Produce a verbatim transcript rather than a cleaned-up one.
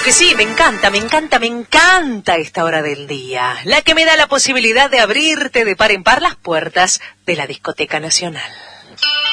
que sí, me encanta, me encanta, me encanta esta hora del día, la que me da la posibilidad de abrirte de par en par las puertas de la Discoteca Nacional.